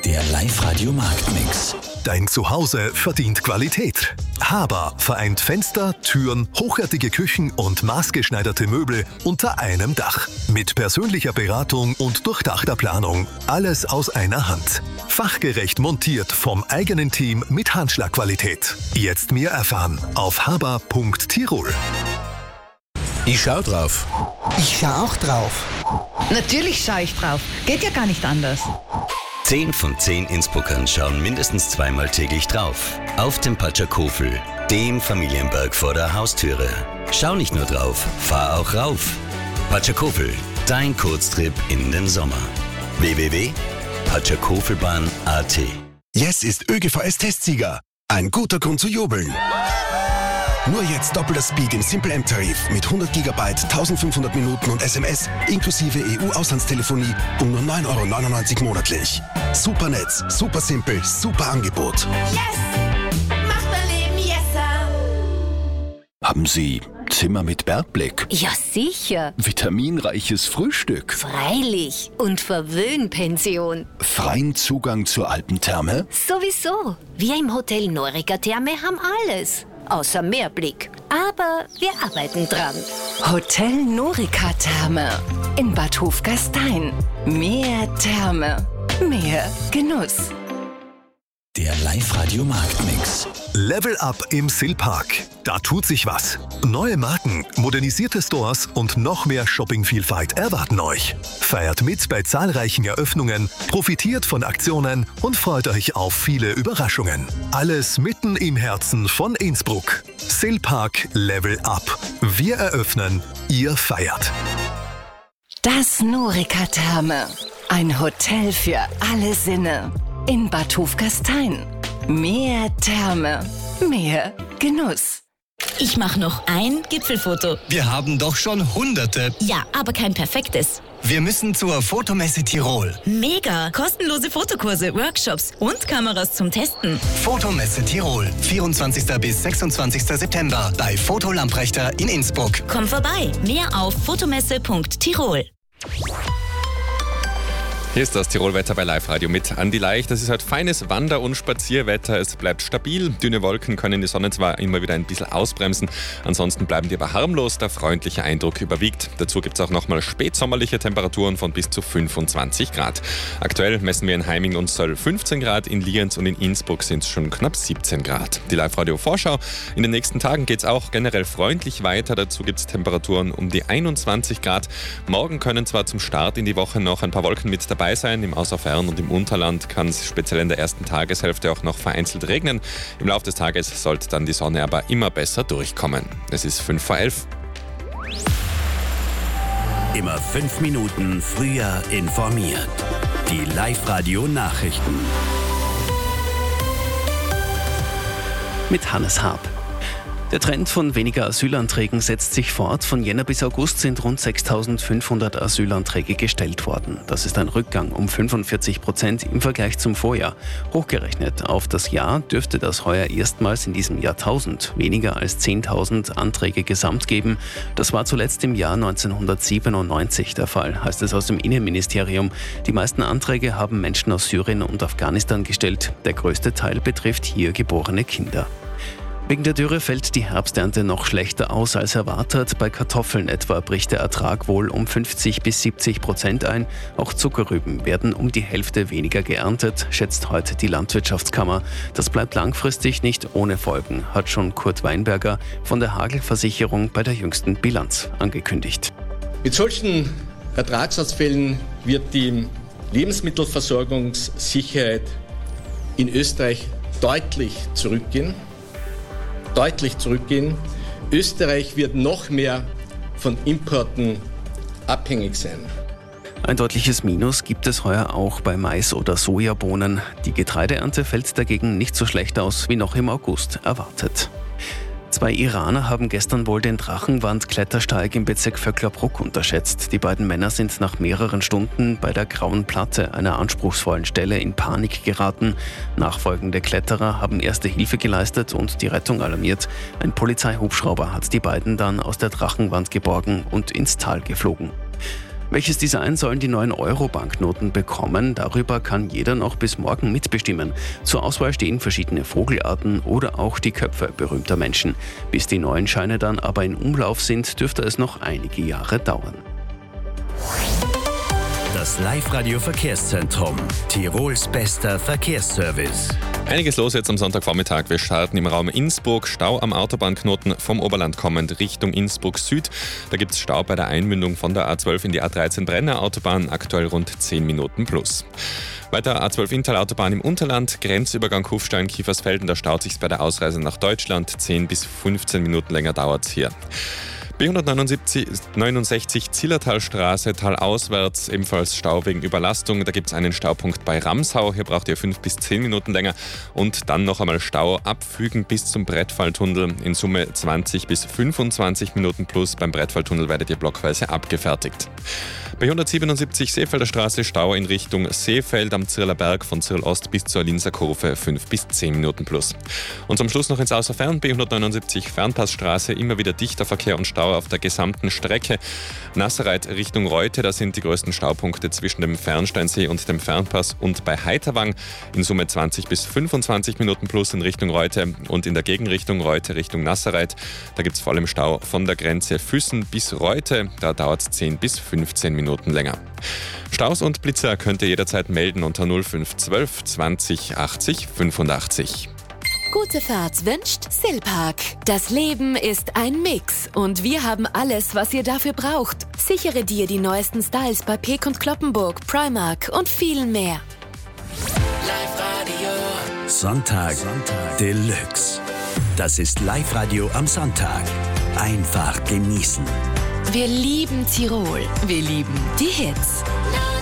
Der Live-Radio-Marktmix. Dein Zuhause verdient Qualität. Haber vereint Fenster, Türen, hochwertige Küchen und maßgeschneiderte Möbel unter einem Dach. Mit persönlicher Beratung und durchdachter Planung. Alles aus einer Hand. Fachgerecht montiert vom eigenen Team mit Handschlagqualität. Jetzt mehr erfahren auf haber.tirol. Ich schau drauf. Ich schau auch drauf. Natürlich schaue ich drauf. Geht ja gar nicht anders. 10 von 10 Innsbruckern schauen mindestens zweimal täglich drauf. Auf dem Patschakofel, dem Familienberg vor der Haustüre. Schau nicht nur drauf, fahr auch rauf. Patschakofel, dein Kurztrip in den Sommer. www.patschakofelbahn.at. Yes ist ÖGVS-Testsieger. Ein guter Grund zu jubeln. Nur jetzt doppelter Speed im Simple M-Tarif mit 100 GB, 1500 Minuten und SMS inklusive EU-Auslandstelefonie um nur 9,99 € monatlich. Super Netz, super simpel, super Angebot. Yes! Macht mein Leben yesser! Haben Sie Zimmer mit Bergblick? Ja, sicher. Vitaminreiches Frühstück? Freilich. Und Verwöhnpension. Freien Zugang zur Alpentherme? Sowieso. Wir im Hotel Norica Therme haben alles. Außer Meerblick. Aber wir arbeiten dran. Hotel Norica Therme in Bad Hofgastein. Mehr Therme, mehr Genuss. Der Live-Radio-Marktmix. Level Up im Silpark. Da tut sich was. Neue Marken, modernisierte Stores und noch mehr Shoppingvielfalt erwarten euch. Feiert mit bei zahlreichen Eröffnungen, profitiert von Aktionen und freut euch auf viele Überraschungen. Alles mitten im Herzen von Innsbruck. Silpark Level Up. Wir eröffnen, ihr feiert. Das Norica Therme. Ein Hotel für alle Sinne. In Bad Hofgastein. Mehr Therme, mehr Genuss. Ich mache noch ein Gipfelfoto. Wir haben doch schon Hunderte. Ja, aber kein perfektes. Wir müssen zur Fotomesse Tirol. Mega! Kostenlose Fotokurse, Workshops und Kameras zum Testen. Fotomesse Tirol, 24. bis 26. September bei Foto Lamprechter in Innsbruck. Komm vorbei. Mehr auf fotomesse.tirol. Hier ist das Tirolwetter bei Live-Radio mit Andi Leicht. Das ist halt feines Wander- und Spazierwetter. Es bleibt stabil. Dünne Wolken können die Sonne zwar immer wieder ein bisschen ausbremsen, ansonsten bleiben die aber harmlos. Der freundliche Eindruck überwiegt. Dazu gibt es auch nochmal spätsommerliche Temperaturen von bis zu 25 Grad. Aktuell messen wir in Heiming und Söll 15 Grad, in Lienz und in Innsbruck sind es schon knapp 17 Grad. Die Live-Radio-Vorschau. In den nächsten Tagen geht es auch generell freundlich weiter. Dazu gibt es Temperaturen um die 21 Grad. Morgen können zwar zum Start in die Woche noch ein paar Wolken mit dabei sein. Im Außerfern und im Unterland kann es speziell in der ersten Tageshälfte auch noch vereinzelt regnen. Im Laufe des Tages sollte dann die Sonne aber immer besser durchkommen. Es ist 5 vor 11. Immer 5 Minuten früher informiert. Die Live-Radio-Nachrichten. Mit Hannes Haab. Der Trend von weniger Asylanträgen setzt sich fort. Von Jänner bis August sind rund 6.500 Asylanträge gestellt worden. Das ist ein Rückgang um 45% im Vergleich zum Vorjahr. Hochgerechnet auf das Jahr dürfte das heuer erstmals in diesem Jahrtausend weniger als 10.000 Anträge gesamt geben. Das war zuletzt im Jahr 1997 der Fall, heißt es aus dem Innenministerium. Die meisten Anträge haben Menschen aus Syrien und Afghanistan gestellt. Der größte Teil betrifft hier geborene Kinder. Wegen der Dürre fällt die Herbsternte noch schlechter aus als erwartet. Bei Kartoffeln etwa bricht der Ertrag wohl um 50-70% ein. Auch Zuckerrüben werden um die Hälfte weniger geerntet, schätzt heute die Landwirtschaftskammer. Das bleibt langfristig nicht ohne Folgen, hat schon Kurt Weinberger von der Hagelversicherung bei der jüngsten Bilanz angekündigt. Mit solchen Ertragsausfällen wird die Lebensmittelversorgungssicherheit in Österreich deutlich zurückgehen. Österreich wird noch mehr von Importen abhängig sein. Ein deutliches Minus gibt es heuer auch bei Mais oder Sojabohnen. Die Getreideernte fällt dagegen nicht so schlecht aus wie noch im August erwartet. 2 Iraner haben gestern wohl den Drachenwand-Klettersteig im Bezirk Vöcklerbruck unterschätzt. Die beiden Männer sind nach mehreren Stunden bei der Grauen Platte, einer anspruchsvollen Stelle, in Panik geraten. Nachfolgende Kletterer haben erste Hilfe geleistet und die Rettung alarmiert. Ein Polizeihubschrauber hat die beiden dann aus der Drachenwand geborgen und ins Tal geflogen. Welches Design sollen die neuen Euro-Banknoten bekommen? Darüber kann jeder noch bis morgen mitbestimmen. Zur Auswahl stehen verschiedene Vogelarten oder auch die Köpfe berühmter Menschen. Bis die neuen Scheine dann aber in Umlauf sind, dürfte es noch einige Jahre dauern. Das Live-Radio Verkehrszentrum. Tirols bester Verkehrsservice. Einiges los jetzt am Sonntagvormittag. Wir starten im Raum Innsbruck. Stau am Autobahnknoten vom Oberland kommend Richtung Innsbruck Süd. Da gibt es Stau bei der Einmündung von der A12 in die A13 Brenner Autobahn. Aktuell rund 10 Minuten plus. Weiter A12 Inntal-Autobahn im Unterland, Grenzübergang Kufstein-Kiefersfelden. Da staut sich bei der Ausreise nach Deutschland. 10 bis 15 Minuten länger dauert es hier. B169 Zillertalstraße, talauswärts, ebenfalls Stau wegen Überlastung. Da gibt es einen Staupunkt bei Ramsau. Hier braucht ihr 5 bis 10 Minuten länger. Und dann noch einmal Stau abfügen bis zum Brettfalltunnel. In Summe 20 bis 25 Minuten plus. Beim Brettfalltunnel werdet ihr blockweise abgefertigt. Bei 177 Seefelder Straße Stau in Richtung Seefeld am Zirler Berg von Zirl Ost bis zur Linzer Kurve 5 bis 10 Minuten plus. Und zum Schluss noch ins Außerfern B179 Fernpassstraße, immer wieder dichter Verkehr und Stau auf der gesamten Strecke. Nassereit Richtung Reute, da sind die größten Staupunkte zwischen dem Fernsteinsee und dem Fernpass und bei Heiterwang in Summe 20 bis 25 Minuten plus in Richtung Reute und in der Gegenrichtung Reute Richtung Nassereit. Da gibt es vor allem Stau von der Grenze Füssen bis Reute, da dauert es 10 bis 15 Minuten länger. Staus und Blitzer könnt ihr jederzeit melden unter 0512 20 80 85. Gute Fahrt wünscht Silpark. Das Leben ist ein Mix und wir haben alles, was ihr dafür braucht. Sichere dir die neuesten Styles bei Peek & Cloppenburg, Primark und viel mehr. Live-Radio. Sonntag Deluxe. Das ist Live-Radio am Sonntag. Einfach genießen. Wir lieben Tirol. Wir lieben die Hits.